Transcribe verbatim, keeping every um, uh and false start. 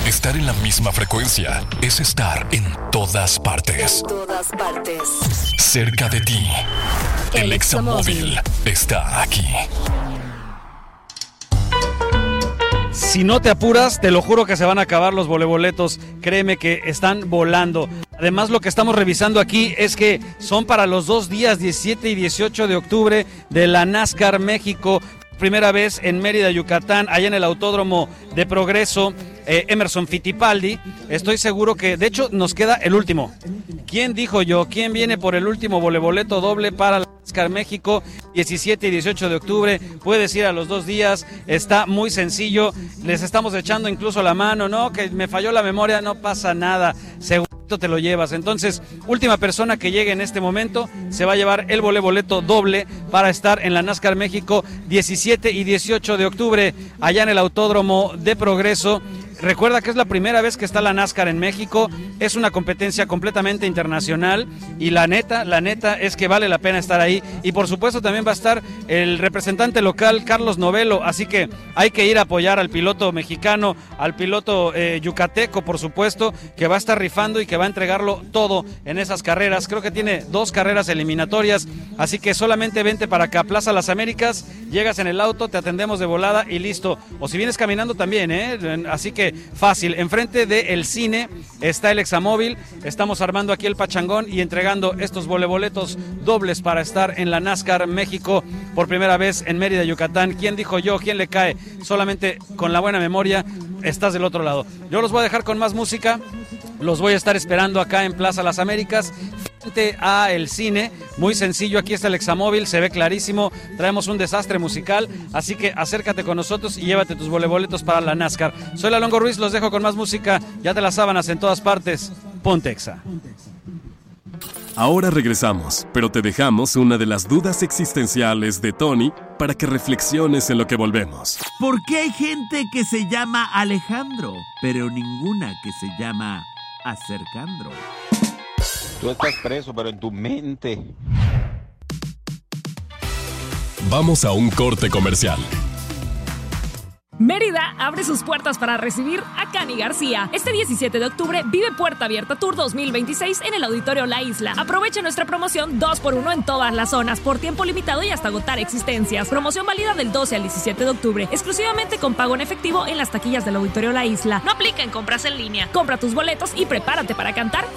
Estar en la misma frecuencia es estar en todas partes. En todas partes. Cerca de ti. El, El Examóvil está aquí. Si no te apuras, te lo juro que se van a acabar los voleboletos. Créeme que están volando. Además, lo que estamos revisando aquí es que son para los dos días, diecisiete y dieciocho de octubre, de la NASCAR México. Primera vez en Mérida, Yucatán, allá en el Autódromo de Progreso, eh, Emerson Fittipaldi. Estoy seguro que, de hecho, nos queda el último. ¿Quién dijo yo? ¿Quién viene por el último voleboleto doble para la NASCAR México? diecisiete y dieciocho de octubre. Puedes ir a los dos días. Está muy sencillo. Les estamos echando incluso la mano. No, que me falló la memoria. No pasa nada. Seguro te lo llevas. Entonces, última persona que llegue en este momento se va a llevar el voleboleto doble para estar en la NASCAR México diecisiete y dieciocho de octubre allá en el Autódromo de Progreso. Recuerda que es la primera vez que está la NASCAR en México, es una competencia completamente internacional y la neta, la neta es que vale la pena estar ahí y por supuesto también va a estar el representante local Carlos Novelo, así que hay que ir a apoyar al piloto mexicano, al piloto eh, yucateco por supuesto, que va a estar rifando y que va a entregarlo todo en esas carreras. Creo que tiene dos carreras eliminatorias, así que solamente vente para acá, Plaza Las Américas, llegas en el auto, te atendemos de volada y listo, o si vienes caminando también, ¿eh? Así que fácil, enfrente del cine está el Examóvil, estamos armando aquí el pachangón y entregando estos voleboletos dobles para estar en la NASCAR México por primera vez en Mérida, Yucatán. ¿Quién dijo yo? ¿Quién le cae? Solamente con la buena memoria estás del otro lado. Yo los voy a dejar con más música, los voy a estar esperando acá en Plaza Las Américas, frente a el cine, muy sencillo, aquí está el Examóvil, se ve clarísimo, traemos un desastre musical, así que acércate con nosotros y llévate tus voleboletos para la NASCAR. Soy la Longo Ruiz, los dejo con más música, ya te las sábanas en todas partes, ponte Exa. Ahora regresamos, pero te dejamos una de las dudas existenciales de Tony para que reflexiones en lo que volvemos. ¿Por qué hay gente que se llama Alejandro, pero ninguna que se llama Acercandro? Tú estás preso, pero en tu mente. Vamos a un corte comercial. Mérida abre sus puertas para recibir a Cani García. Este diecisiete de octubre vive Puerta Abierta Tour dos mil veintiséis en el Auditorio La Isla. Aprovecha nuestra promoción dos por uno en todas las zonas, por tiempo limitado y hasta agotar existencias. Promoción válida del doce al diecisiete de octubre, exclusivamente con pago en efectivo en las taquillas del Auditorio La Isla. No aplica en compras en línea. Compra tus boletos y prepárate para cantar